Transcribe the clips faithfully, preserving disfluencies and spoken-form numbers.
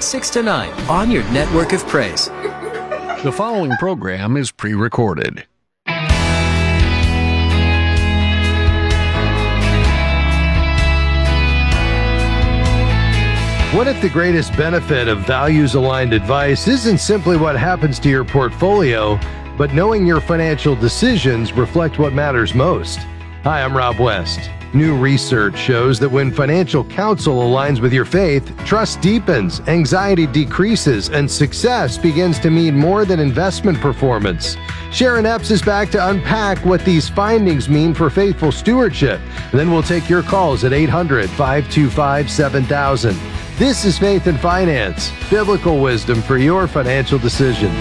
six to nine on your network of praise. The following program is pre-recorded. What if the greatest benefit of values-aligned advice isn't simply what happens to your portfolio, but knowing your financial decisions reflect what matters most? Hi, I'm Rob West. New research shows that when financial counsel aligns with your faith, trust deepens, anxiety decreases, and success begins to mean more than investment performance. Sharon Epps is back to unpack what these findings mean for faithful stewardship. Then we'll take your calls at eight hundred, five two five, seven thousand. This is Faith and Finance, biblical wisdom for your financial decisions.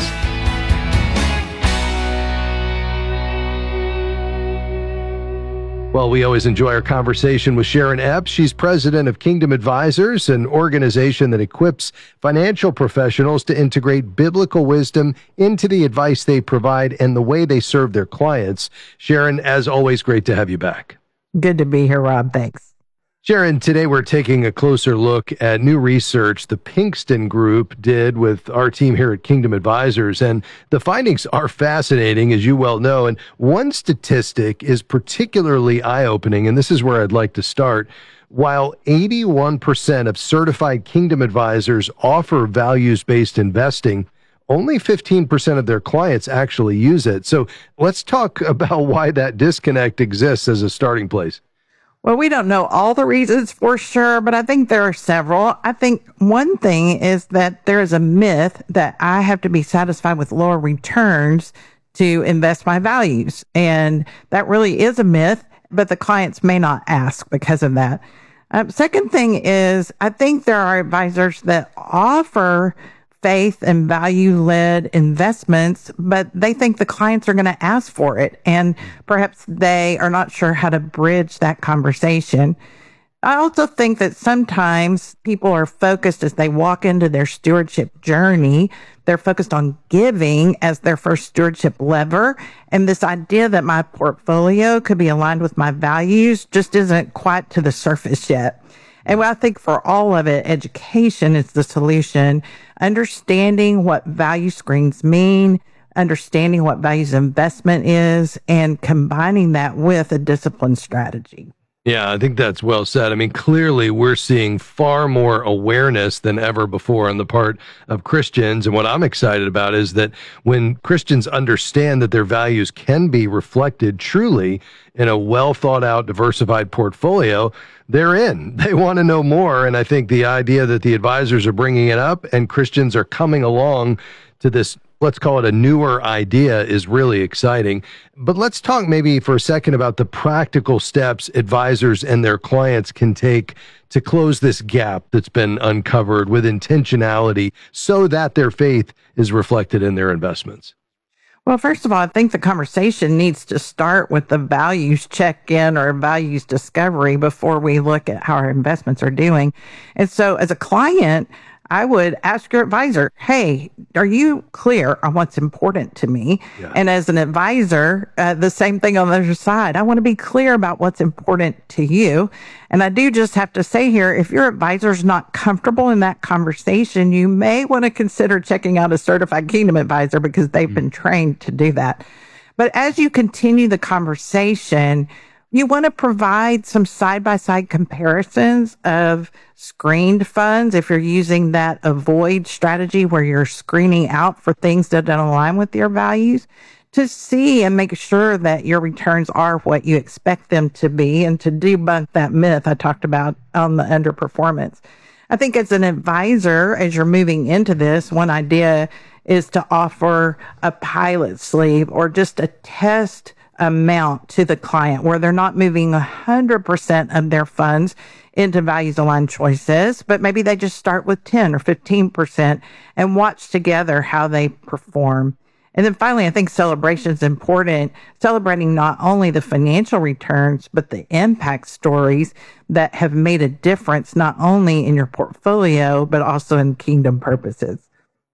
Well, we always enjoy our conversation with Sharon Epps. She's president of Kingdom Advisors, an organization that equips financial professionals to integrate biblical wisdom into the advice they provide and the way they serve their clients. Sharon, as always, great to have you back. Good to be here, Rob. Thanks. Sharon, today we're taking a closer look at new research the Pinkston Group did with our team here at Kingdom Advisors, and the findings are fascinating, as you well know, and one statistic is particularly eye-opening, and this is where I'd like to start. While eighty-one percent of certified Kingdom Advisors offer values-based investing, only fifteen percent of their clients actually use it. So let's talk about why that disconnect exists as a starting place. Well, we don't know all the reasons for sure, but I think there are several. I think one thing is that there is a myth that I have to be satisfied with lower returns to invest my values. And that really is a myth, but the clients may not ask because of that. Um, second thing is, I think there are advisors that offer faith and value-led investments, but they think the clients are going to ask for it, and perhaps they are not sure how to bridge that conversation. I also think that sometimes people are focused as they walk into their stewardship journey. They're focused on giving as their first stewardship lever, and this idea that my portfolio could be aligned with my values just isn't quite to the surface yet. And I think for all of it, education is the solution. Understanding what value screens mean, understanding what values investment is, and combining that with a disciplined strategy. Yeah, I think that's well said. I mean, clearly we're seeing far more awareness than ever before on the part of Christians. And what I'm excited about is that when Christians understand that their values can be reflected truly in a well thought out, diversified portfolio, they're in. They want to know more. And I think the idea that the advisors are bringing it up and Christians are coming along to this, let's call it a newer idea, is really exciting. But let's talk maybe for a second about the practical steps advisors and their clients can take to close this gap that's been uncovered with intentionality so that their faith is reflected in their investments. Well, first of all, I think the conversation needs to start with the values check-in or values discovery before we look at how our investments are doing. And so as a client, I would ask your advisor, hey, are you clear on what's important to me? Yeah. And as an advisor, uh, the same thing on the other side. I want to be clear about what's important to you. And I do just have to say here, if your advisor's not comfortable in that conversation, you may want to consider checking out a certified Kingdom advisor because they've mm-hmm. been trained to do that. But as you continue the conversation, you want to provide some side-by-side comparisons of screened funds if you're using that avoid strategy where you're screening out for things that don't align with your values to see and make sure that your returns are what you expect them to be and to debunk that myth I talked about on the underperformance. I think as an advisor, as you're moving into this, one idea is to offer a pilot sleeve or just a test amount to the client where they're not moving one hundred percent of their funds into values aligned choices, but maybe they just start with ten or fifteen percent and watch together how they perform. And then finally, I think celebration is important, celebrating not only the financial returns, but the impact stories that have made a difference, not only in your portfolio, but also in kingdom purposes. Hmm.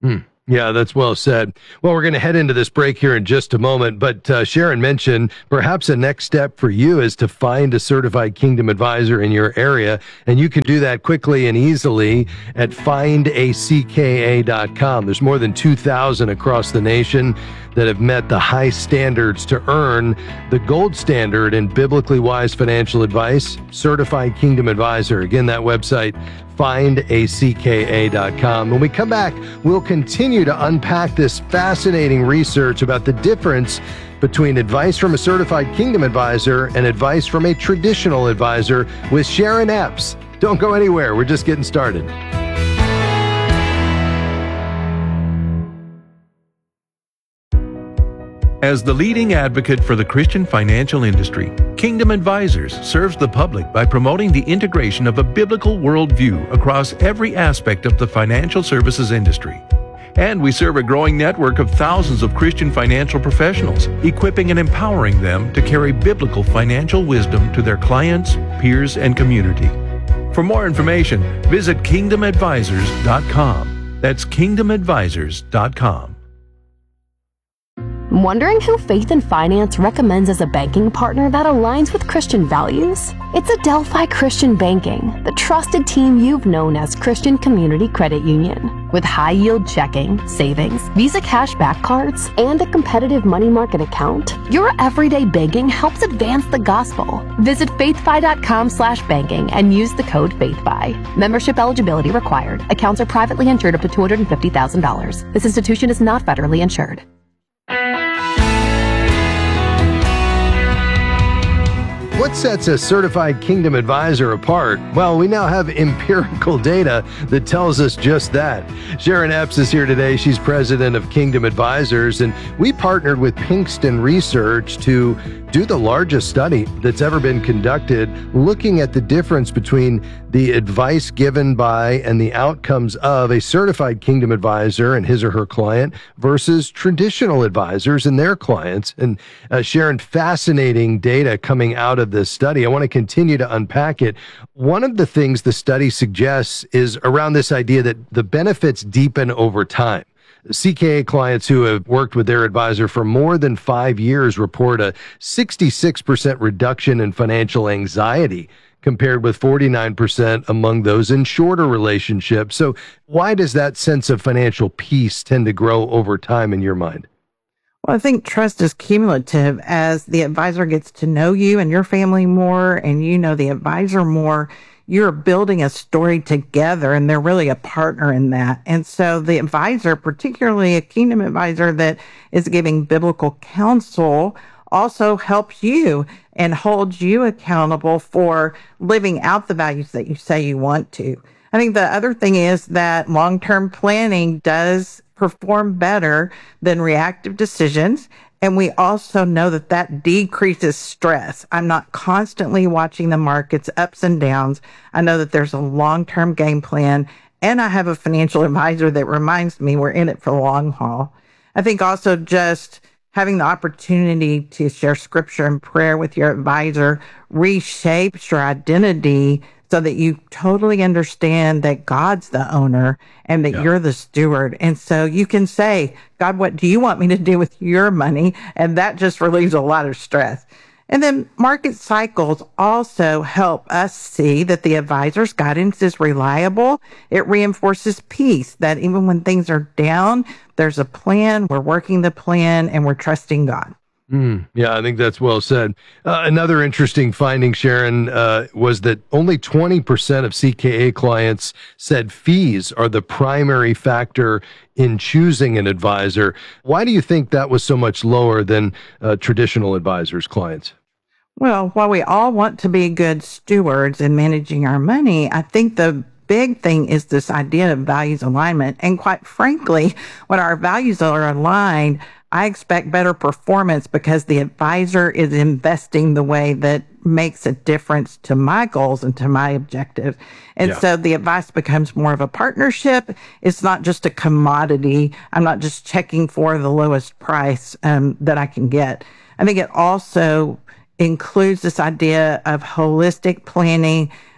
Yeah, that's well said. Well, we're going to head into this break here in just a moment, but uh, Sharon mentioned perhaps a next step for you is to find a certified Kingdom advisor in your area, and you can do that quickly and easily at find a c k a dot com. There's more than two thousand across the nation that have met the high standards to earn the gold standard in biblically wise financial advice, Certified Kingdom Advisor. Again, that website, find a c k a dot com. When we come back, we'll continue to unpack this fascinating research about the difference between advice from a certified Kingdom advisor and advice from a traditional advisor with Sharon Epps. Don't go anywhere. We're just getting started. As the leading advocate for the Christian financial industry, Kingdom Advisors serves the public by promoting the integration of a biblical worldview across every aspect of the financial services industry. And we serve a growing network of thousands of Christian financial professionals, equipping and empowering them to carry biblical financial wisdom to their clients, peers, and community. For more information, visit kingdom advisors dot com. That's kingdom advisors dot com. Wondering who Faith and Finance recommends as a banking partner that aligns with Christian values? It's Adelphi Christian Banking, the trusted team you've known as Christian Community Credit Union. With high-yield checking, savings, Visa cashback cards, and a competitive money market account, your everyday banking helps advance the gospel. Visit faithfi dot com slash banking and use the code FAITHFI. Membership eligibility required. Accounts are privately insured up to two hundred fifty thousand dollars. This institution is not federally insured. What sets a certified Kingdom advisor apart? Well, we now have empirical data that tells us just that. Sharon Epps is here today. She's president of Kingdom Advisors, and we partnered with Pinkston Research to do the largest study that's ever been conducted, looking at the difference between the advice given by and the outcomes of a certified Kingdom advisor and his or her client versus traditional advisors and their clients. And uh, Sharon, fascinating data coming out of this study. I want to continue to unpack it. One of the things the study suggests is around this idea that the benefits deepen over time. C K A clients who have worked with their advisor for more than five years report a sixty-six percent reduction in financial anxiety compared with forty-nine percent among those in shorter relationships. So why does that sense of financial peace tend to grow over time in your mind? Well, I think trust is cumulative. As the advisor gets to know you and your family more, and you know the advisor more, you're building a story together, and they're really a partner in that. And so the advisor, particularly a Kingdom advisor that is giving biblical counsel, also helps you and holds you accountable for living out the values that you say you want to. I think the other thing is that long-term planning does perform better than reactive decisions. And we also know that that decreases stress. I'm not constantly watching the markets ups and downs. I know that there's a long-term game plan, and I have a financial advisor that reminds me we're in it for the long haul. I think also just having the opportunity to share scripture and prayer with your advisor reshapes your identity so that you totally understand that God's the owner and that yeah. you're the steward. And so you can say, God, what do you want me to do with your money? And that just relieves a lot of stress. And then market cycles also help us see that the advisor's guidance is reliable. It reinforces peace, that even when things are down, there's a plan, we're working the plan, and we're trusting God. Mm, yeah, I think that's well said. Uh, another interesting finding, Sharon, uh, was that only twenty percent of C K A clients said fees are the primary factor in choosing an advisor. Why do you think that was so much lower than uh, traditional advisors' clients? Well, while we all want to be good stewards in managing our money, I think the big thing is this idea of values alignment. And quite frankly, when our values are aligned, I expect better performance because the advisor is investing the way that makes a difference to my goals and to my objectives. And yeah. so the advice becomes more of a partnership. It's not just a commodity. I'm not just checking for the lowest price um, that I can get. I think it also includes this idea of holistic planning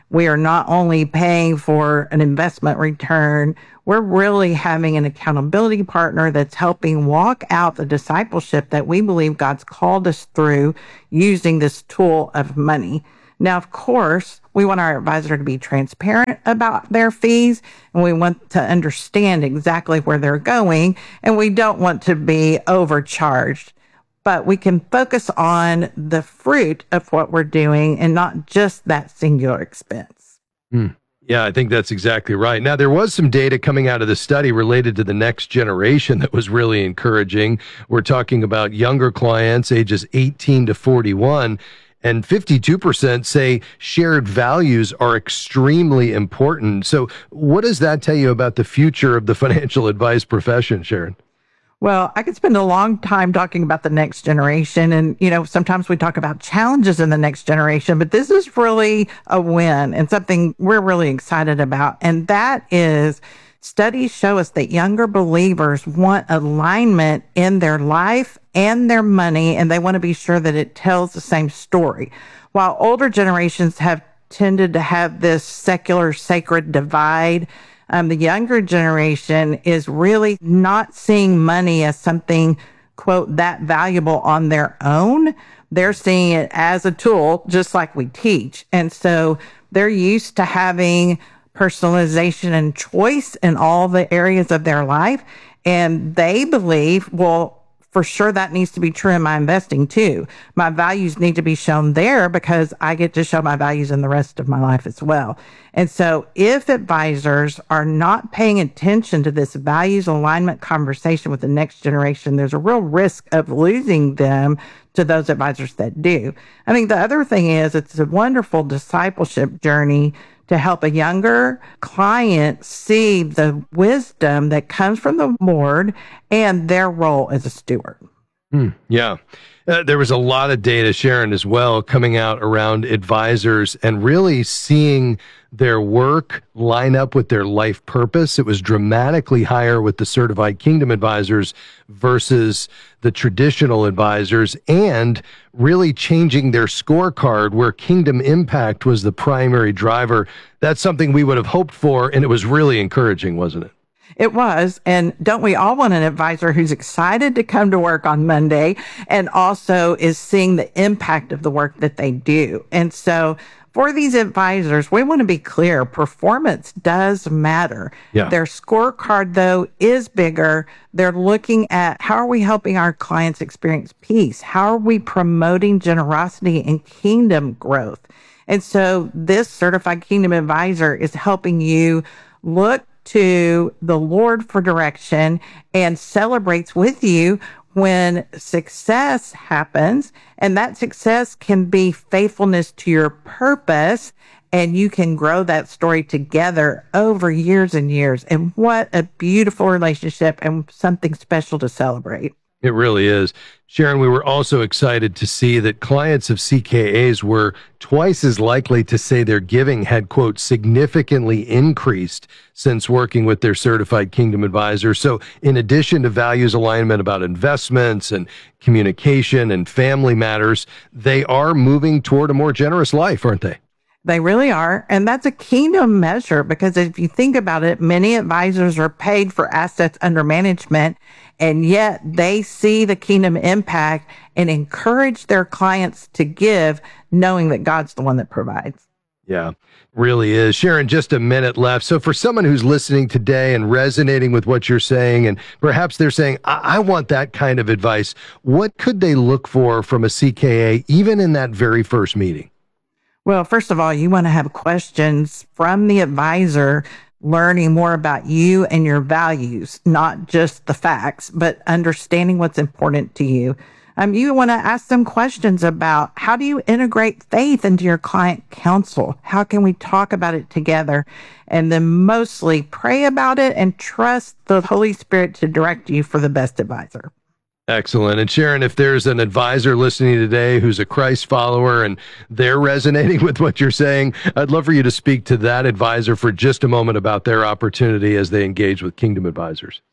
we are not only paying for an investment return, we're really having an accountability partner that's helping walk out the discipleship that we believe God's called us through using this tool of money. Now, of course, we want our advisor to be transparent about their fees, and we want to understand exactly where they're going, and we don't want to be overcharged. But we can focus on the fruit of what we're doing and not just that singular expense. Hmm. Yeah, I think that's exactly right. Now, there was some data coming out of the study related to the next generation that was really encouraging. We're talking about younger clients, ages eighteen to forty-one. And fifty-two percent say shared values are extremely important. So what does that tell you about the future of the financial advice profession, Sharon? Well, I could spend a long time talking about the next generation. And, you know, sometimes we talk about challenges in the next generation, but this is really a win and something we're really excited about. And that is, studies show us that younger believers want alignment in their life and their money, and they want to be sure that it tells the same story. While older generations have tended to have this secular sacred divide, um, the younger generation is really not seeing money as something, quote, that valuable on their own. They're seeing it as a tool, just like we teach. And so they're used to having personalization and choice in all the areas of their life. And they believe, well, for sure that needs to be true in my investing too. My values need to be shown there because I get to show my values in the rest of my life as well. And so if advisors are not paying attention to this values alignment conversation with the next generation, there's a real risk of losing them to those advisors that do. I think the other thing is it's a wonderful discipleship journey to help a younger client see the wisdom that comes from the Lord and their role as a steward. Hmm, yeah. Uh, there was a lot of data, Sharon, as well, coming out around advisors and really seeing their work line up with their life purpose. It was dramatically higher with the certified Kingdom advisors versus the traditional advisors, and really changing their scorecard where Kingdom Impact was the primary driver. That's something we would have hoped for, and it was really encouraging, wasn't it? It was. And don't we all want an advisor who's excited to come to work on Monday and also is seeing the impact of the work that they do? And so for these advisors, we want to be clear, performance does matter. Yeah. Their scorecard, though, is bigger. They're looking at how are we helping our clients experience peace? How are we promoting generosity and kingdom growth? And so this certified Kingdom advisor is helping you look to the Lord for direction and celebrates with you when success happens. And that success can be faithfulness to your purpose, and you can grow that story together over years and years. And what a beautiful relationship and something special to celebrate. It really is. Sharon, we were also excited to see that clients of C K As were twice as likely to say their giving had, quote, significantly increased since working with their certified Kingdom advisor. So in addition to values alignment about investments and communication and family matters, they are moving toward a more generous life, aren't they? They really are. And that's a Kingdom measure because if you think about it, many advisors are paid for assets under management, and yet they see the Kingdom impact and encourage their clients to give, knowing that God's the one that provides. Yeah, really is. Sharon, just a minute left. So for someone who's listening today and resonating with what you're saying, and perhaps they're saying, I, I want that kind of advice, what could they look for from a C K A, even in that very first meeting? Well, first of all, you want to have questions from the advisor, learning more about you and your values, not just the facts, but understanding what's important to you. Um, you want to ask them questions about how do you integrate faith into your client counsel? How can we talk about it together? And then mostly pray about it and trust the Holy Spirit to direct you for the best advisor. Excellent. And Sharon, if there's an advisor listening today who's a Christ follower and they're resonating with what you're saying, I'd love for you to speak to that advisor for just a moment about their opportunity as they engage with Kingdom advisors.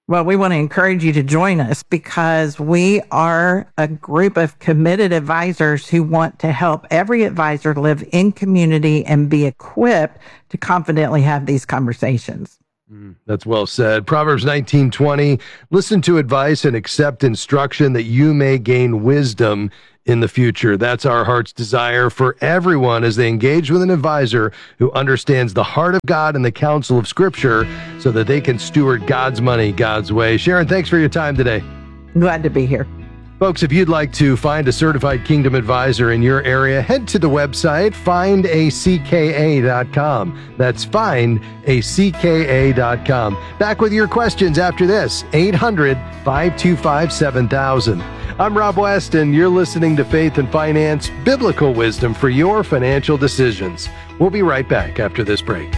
Well, we want to encourage you to join us because we are a group of committed advisors who want to help every advisor live in community and be equipped to confidently have these conversations. Mm, that's well said. Proverbs nineteen twenty, listen to advice and accept instruction that you may gain wisdom in the future. That's our heart's desire for everyone as they engage with an advisor who understands the heart of God and the counsel of Scripture so that they can steward God's money God's way. Sharon, thanks for your time today. Glad to be here. Folks, if you'd like to find a certified Kingdom advisor in your area, head to the website find a c k a dot com. That's find a c k a dot com. Back with your questions after this, eight hundred, five two five, seven thousand. I'm Rob West, and you're listening to Faith and Finance, biblical wisdom for your financial decisions. We'll be right back after this break.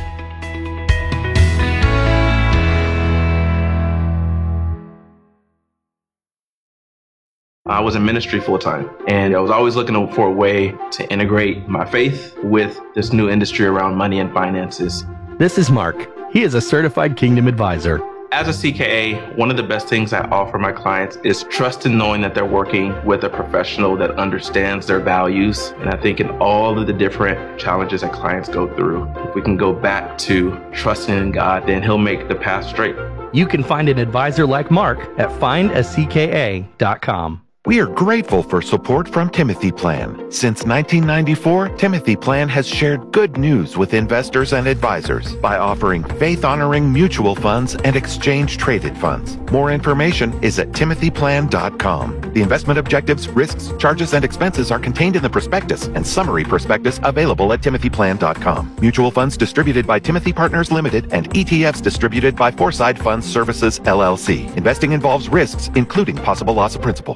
I was in ministry full time, and I was always looking for a way to integrate my faith with this new industry around money and finances. This is Mark. He is a certified Kingdom advisor. As a C K A, one of the best things I offer my clients is trust in knowing that they're working with a professional that understands their values. And I think in all of the different challenges that clients go through, if we can go back to trusting in God, then He'll make the path straight. You can find an advisor like Mark at find a c k a dot com. We are grateful for support from Timothy Plan. Since nineteen ninety-four, Timothy Plan has shared good news with investors and advisors by offering faith-honoring mutual funds and exchange-traded funds. More information is at timothy plan dot com. The investment objectives, risks, charges, and expenses are contained in the prospectus and summary prospectus available at timothy plan dot com. Mutual funds distributed by Timothy Partners Limited and E T Fs distributed by Foreside Funds Services, L L C. Investing involves risks, including possible loss of principal.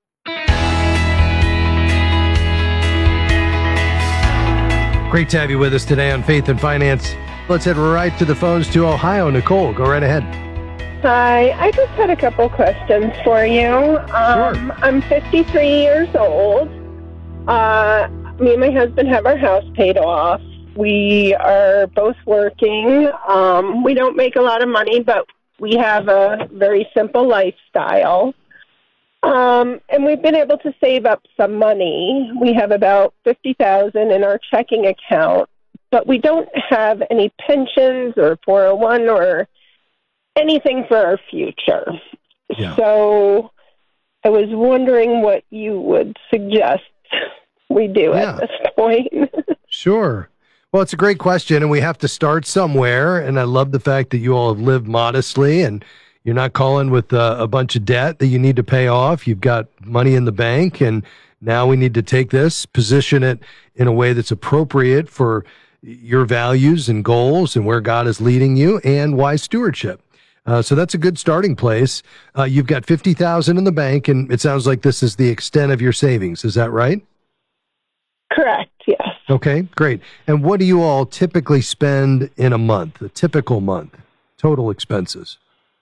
Great to have you with us today on Faith and Finance. Let's head right to the phones to Ohio. Nicole, go right ahead. Hi, I just had a couple questions for you. Um, Sure. I'm fifty-three years old. Uh, me and my husband have our house paid off. We are both working. Um, we don't make a lot of money, but we have a very simple lifestyle. Um, and we've been able to save up some money. We have about fifty thousand dollars in our checking account, but we don't have any pensions or four oh one or anything for our future. Yeah. So I was wondering what you would suggest we do Yeah. at this point. Sure. Well, it's a great question, and we have to start somewhere. And I love the fact that you all have lived modestly and you're not calling with uh, a bunch of debt that you need to pay off. You've got money in the bank, and now we need to take this, position it in a way that's appropriate for your values and goals and where God is leading you and wise stewardship. Uh, so that's a good starting place. Uh, you've got fifty thousand dollars in the bank, and it sounds like this is the extent of your savings. Is that right? Correct, yes. Okay, great. And what do you all typically spend in a month, a typical month, total expenses?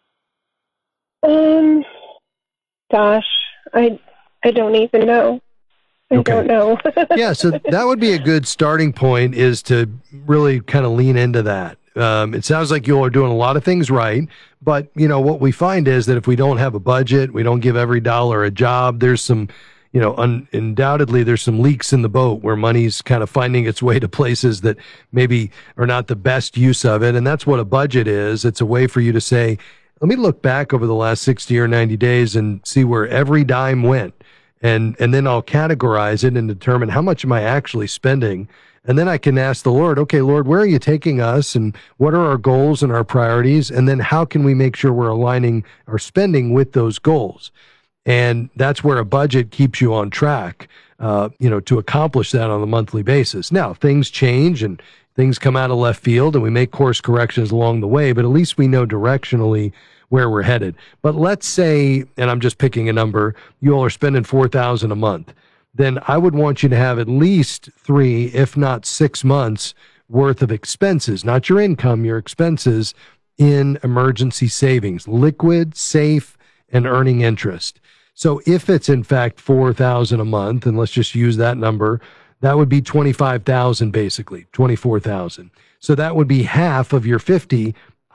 Um, gosh, I I don't even know. I Okay. don't know. Yeah, so that would be a good starting point, is to really kind of lean into that. Um, it sounds like you all are doing a lot of things right, but you know what we find is that if we don't have a budget, we don't give every dollar a job. There's some, you know, un- undoubtedly there's some leaks in the boat where money's kind of finding its way to places that maybe are not the best use of it, and that's what a budget is. It's a way for you to say, let me look back over the last sixty or ninety days and see where every dime went. And, and then I'll categorize it and determine how much am I actually spending. And then I can ask the Lord, okay, Lord, where are you taking us? And what are our goals and our priorities? And then how can we make sure we're aligning our spending with those goals? And that's where a budget keeps you on track, uh, you know, to accomplish that on a monthly basis. Now, things change and things come out of left field, and we make course corrections along the way, but at least we know directionally where we're headed. But let's say, and I'm just picking a number, you all are spending four thousand dollars a month. Then I would want you to have at least three, if not six months worth of expenses, not your income, your expenses in emergency savings, liquid, safe, and earning interest. So if it's in fact four thousand dollars a month, and let's just use that number, that would be twenty-five thousand dollars basically, twenty-four thousand dollars. So that would be half of your fifty.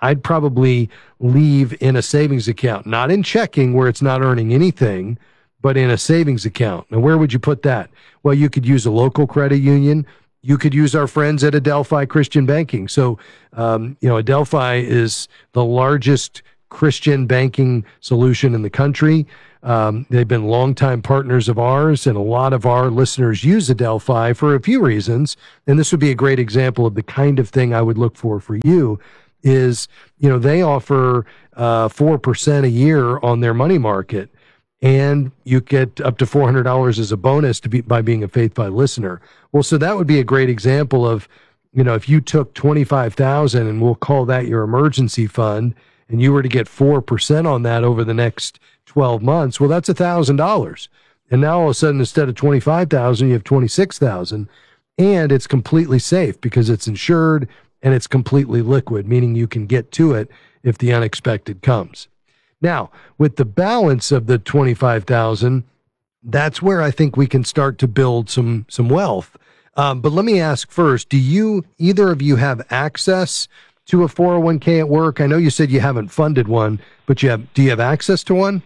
I'd probably leave in a savings account, not in checking where it's not earning anything, but in a savings account. Now, where would you put that? Well, you could use a local credit union. You could use our friends at Adelphi Christian Banking. So, um, you know, Adelphi is the largest Christian banking solution in the country. Um, they've been longtime partners of ours, and a lot of our listeners use Adelphi for a few reasons. And this would be a great example of the kind of thing I would look for for you is, you know, they offer uh, four percent a year on their money market, and you get up to four hundred dollars as a bonus to be by being a FaithFi listener. Well, so that would be a great example of, you know, if you took twenty-five thousand dollars and we'll call that your emergency fund, and you were to get four percent on that over the next twelve months, well, that's one thousand dollars. And now all of a sudden, instead of twenty-five thousand dollars, you have twenty-six thousand dollars, and it's completely safe because it's insured and it's completely liquid, meaning you can get to it if the unexpected comes. Now, with the balance of the twenty-five thousand dollars, that's where I think we can start to build some some wealth. Um, but let me ask first, do you, either of you have access to a four oh one k at work? I know you said you haven't funded one, but you have, do you have access to one?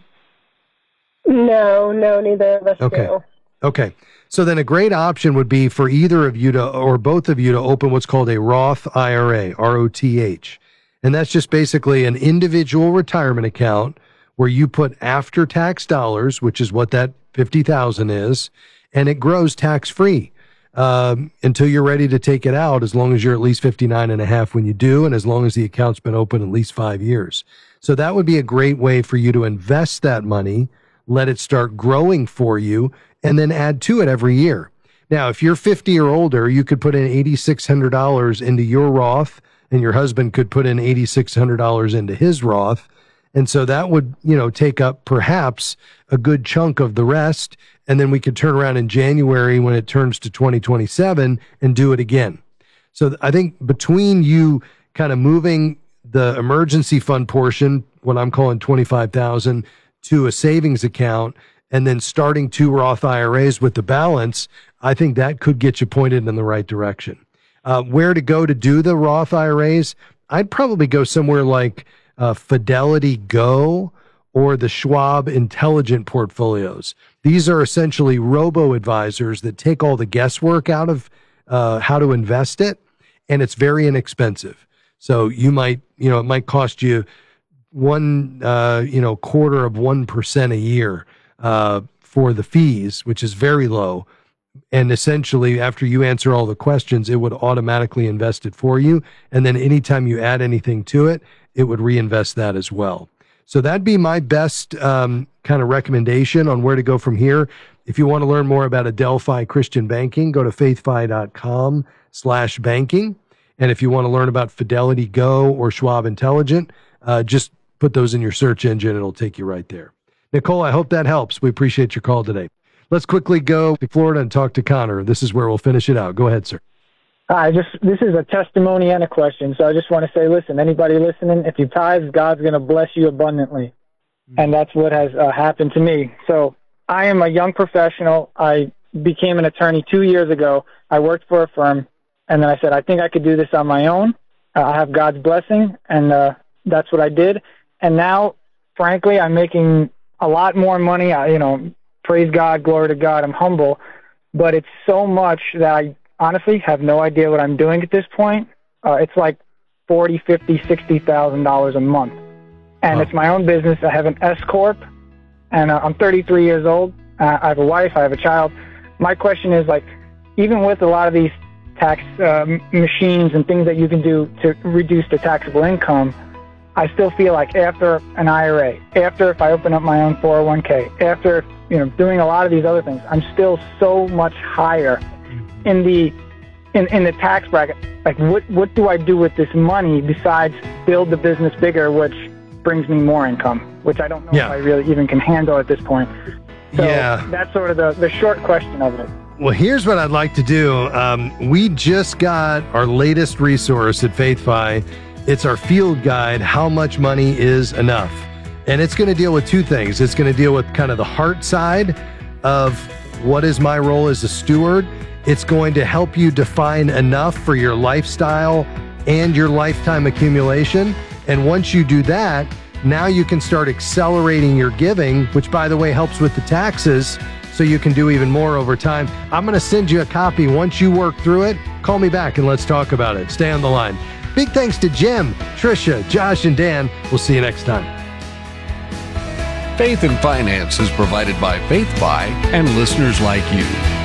No, no, neither of us Okay. do. Okay. So then a great option would be for either of you to, or both of you to open what's called a Roth I R A, R O T H. And that's just basically an individual retirement account where you put after-tax dollars, which is what that fifty thousand is, and it grows tax-free um, until you're ready to take it out, as long as you're at least fifty-nine and a half when you do, and as long as the account's been open at least five years. So that would be a great way for you to invest that money, let it start growing for you, and then add to it every year. Now, if you're fifty or older, you could put in eight thousand six hundred dollars into your Roth, and your husband could put in eight thousand six hundred dollars into his Roth. And so that would, you know, take up perhaps a good chunk of the rest. And then we could turn around in January when it turns to twenty twenty-seven and do it again. So I think between you kind of moving the emergency fund portion, what I'm calling twenty-five thousand dollars, to a savings account, and then starting two Roth I R As with the balance, I think that could get you pointed in the right direction. Uh, where to go to do the Roth I R As? I'd probably go somewhere like uh, Fidelity Go or the Schwab Intelligent Portfolios. These are essentially robo-advisors that take all the guesswork out of uh, how to invest it, and it's very inexpensive. So you might, you know, it might cost you one, uh, you know, quarter of one percent a year uh, for the fees, which is very low. And essentially, after you answer all the questions, it would automatically invest it for you. And then anytime you add anything to it, it would reinvest that as well. So that'd be my best um, kind of recommendation on where to go from here. If you want to learn more about Adelphi Christian Banking, go to faithfi.com slash banking. And if you want to learn about Fidelity Go or Schwab Intelligent, uh, just put those in your search engine. It'll take you right there. Nicole, I hope that helps. We appreciate your call today. Let's quickly go to Florida and talk to Connor. This is where we'll finish it out. Go ahead, sir. Hi, just this is a testimony and a question. So I just want to say, listen, anybody listening, if you tithe, God's going to bless you abundantly. Mm-hmm. And that's what has uh, happened to me. So I am a young professional. I became an attorney two years ago. I worked for a firm, and then I said, I think I could do this on my own. Uh, I have God's blessing, and uh, that's what I did. And now, frankly, I'm making a lot more money. I, you know, praise God, glory to God. I'm humble, but it's so much that I honestly have no idea what I'm doing at this point. Uh, it's like forty, fifty, sixty thousand dollars a month, and wow. It's my own business. I have an S corp, and uh, I'm thirty-three years old. Uh, I have a wife. I have a child. My question is, like, even with a lot of these tax uh, machines and things that you can do to reduce the taxable income, I still feel like after an I R A, after if I open up my own four oh one k, after, you know, doing a lot of these other things, I'm still so much higher in the in, in the tax bracket. Like, what what do I do with this money besides build the business bigger, which brings me more income, which I don't know yeah. if I really even can handle at this point. So yeah. that's sort of the, the short question of it. Well, here's what I'd like to do. Um, we just got our latest resource at FaithFi. It's our field guide, How Much Money Is Enough? And it's going to deal with two things. It's going to deal with kind of the heart side of what is my role as a steward. It's going to help you define enough for your lifestyle and your lifetime accumulation. And once you do that, now you can start accelerating your giving, which, by the way, helps with the taxes, so you can do even more over time. I'm going to send you a copy. Once you work through it, call me back and let's talk about it. Stay on the line. Big thanks to Jim, Tricia, Josh, and Dan. We'll see you next time. Faith and Finance is provided by Faith By and listeners like you.